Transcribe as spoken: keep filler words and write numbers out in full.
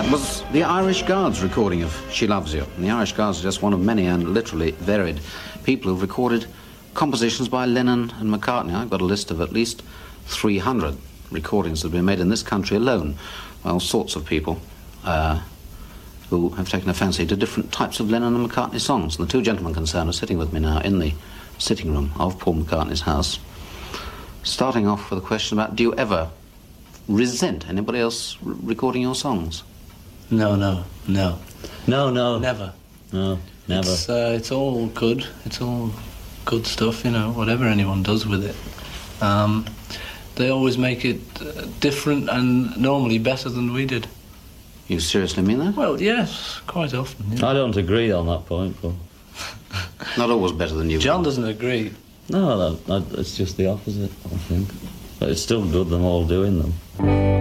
That was the Irish Guards recording of She Loves You. And the Irish Guards are just one of many and literally varied people who've recorded compositions by Lennon and McCartney. I've got a list of at least three hundred recordings that have been made in this country alone by all sorts of people uh, who have taken a fancy to different types of Lennon and McCartney songs. And the two gentlemen concerned are sitting with me now in the sitting room of Paul McCartney's house. Starting off with a question about, do you ever resent anybody else r- recording your songs? No, no, no. No, no. Never. No, never. It's, uh, it's all good. It's all good stuff, you know, whatever anyone does with it. Um, they always make it uh, different and normally better than we did. You seriously mean that? Well, yes, quite often. Yeah. I don't agree on that point, Paul. Not always better than you. John doesn't agree. No, that, that, it's just the opposite, I think. But it's still good them all doing them.